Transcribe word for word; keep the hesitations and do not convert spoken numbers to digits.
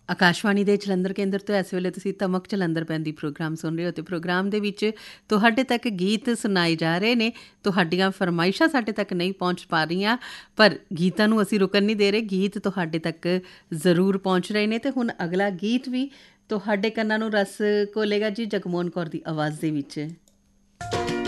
ਆਕਾਸ਼ਵਾਣੀ ਦੇ ਜਲੰਧਰ ਕੇਂਦਰ ਤੋਂ ਇਸ ਵੇਲੇ ਤੁਸੀਂ ਧਮਕ ਜਲੰਧਰ ਪੈਂਦੀ ਪ੍ਰੋਗਰਾਮ ਸੁਣ ਰਹੇ ਹੋ ਅਤੇ ਪ੍ਰੋਗਰਾਮ ਦੇ ਵਿੱਚ ਤੁਹਾਡੇ ਤੱਕ ਗੀਤ ਸੁਣਾਏ ਜਾ ਰਹੇ ਨੇ। ਤੁਹਾਡੀਆਂ ਫਰਮਾਇਸ਼ਾਂ ਸਾਡੇ ਤੱਕ ਨਹੀਂ ਪਹੁੰਚ ਪਾ ਰਹੀਆਂ, ਪਰ ਗੀਤਾਂ ਨੂੰ ਅਸੀਂ ਰੁਕਣ ਨਹੀਂ ਦੇ ਰਹੇ, ਗੀਤ ਤੁਹਾਡੇ ਤੱਕ ਜ਼ਰੂਰ ਪਹੁੰਚ ਰਹੇ ਨੇ। ਅਤੇ ਹੁਣ ਅਗਲਾ ਗੀਤ ਵੀ ਤੁਹਾਡੇ ਕੰਨਾਂ ਨੂੰ ਰਸ ਘੋਲੇਗਾ ਜੀ, ਜਗਮੋਹਨ ਕੌਰ ਦੀ ਆਵਾਜ਼ ਦੇ ਵਿੱਚ।